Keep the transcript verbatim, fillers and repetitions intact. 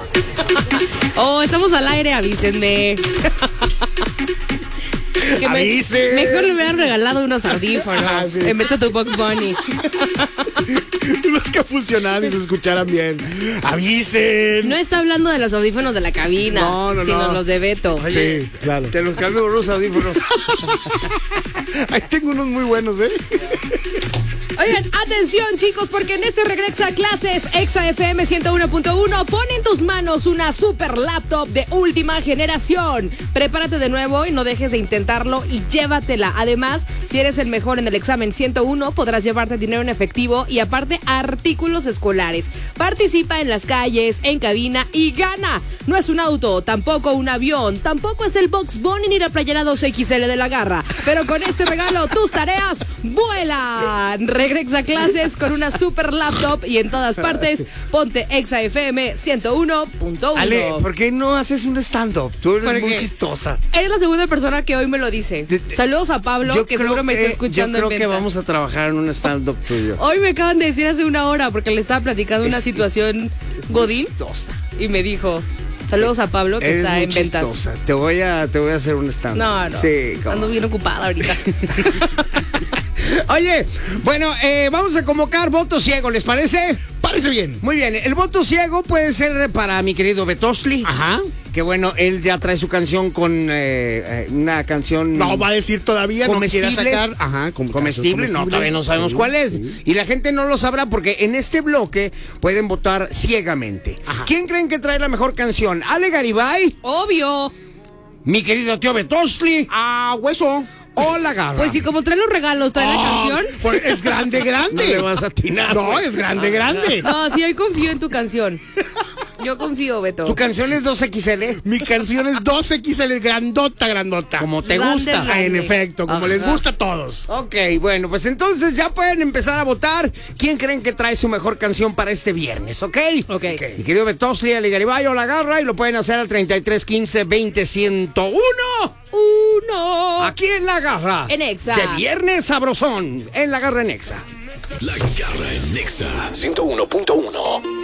Oh, estamos al aire, avísenme. Que me, mejor le hubieran regalado unos audífonos ah, sí. en vez de tu Bugs Bunny. Los que funcionaran y se escucharan bien. ¡Avisen! No está hablando de los audífonos de la cabina, no, no, sino no. los de Beto. Oye, sí, claro. Te los cambio por los audífonos. Ahí tengo unos muy buenos, ¿eh? Oigan, atención chicos, porque en este regreso a clases Exa F M ciento uno punto uno pone en tus manos una super laptop de última generación. Prepárate de nuevo y no dejes de intentarlo y llévatela. Además, si eres el mejor en el examen ciento uno, podrás llevarte dinero en efectivo y aparte artículos escolares. Participa en las calles, en cabina y gana. No es un auto, tampoco un avión, tampoco es el Bugs Bunny ni la playera dos X L de la Garra. Pero con este regalo tus tareas vuelan. Regresa a clases con una super laptop y en todas partes ponte Exa F M ciento uno punto uno. Ale, ¿por qué no haces un stand-up? Tú eres muy chistosa. Eres la segunda persona que hoy me lo dice. Saludos a Pablo, yo que seguro me está escuchando en Yo creo ventas. que vamos a trabajar en un stand-up tuyo. Hoy me acaban de decir hace una hora porque le estaba platicando es, una situación godín y me dijo... Saludos a Pablo que Eres está muy en ventas. Chistosa. Te voy a, te voy a hacer un stand-up. No, no. Sí, ando bien ocupada ahorita. Oye, bueno, eh, vamos a convocar voto ciego, ¿les parece? Parece bien. Muy bien, el voto ciego puede ser para mi querido Betosli. Ajá. Que bueno, él ya trae su canción con eh, una canción... No, va a decir todavía, comestible. No quiere sacar. Ajá, com comestible, comestible, no, todavía no sabemos sí, cuál es. Sí. Y la gente no lo sabrá porque en este bloque pueden votar ciegamente. Ajá. ¿Quién creen que trae la mejor canción? ¿Ale Garibay? Obvio. ¿Mi querido tío Betosli? Ah, hueso. O la Garra. Pues si como trae los regalos, trae oh, la canción. Pues es grande, grande. No le vas a atinar. No, es grande, grande. No, sí, hoy confío en tu canción. Yo confío, Beto. ¿Tu canción es dos X L? Mi canción es dos X L, grandota, grandota. Como te grande, gusta. Grande. En efecto, como Ajá. les gusta a todos. Ok, bueno, pues entonces ya pueden empezar a votar. ¿Quién creen que trae su mejor canción para este viernes? ¿Ok? Ok. okay. Mi querido Betosli, Ale Garibay o La Garra, y lo pueden hacer al treinta y tres quince veinte ciento uno. Uno. Aquí en La Garra. En Exa. De viernes sabrosón. En La Garra en Exa. La Garra en Exa ciento uno punto uno.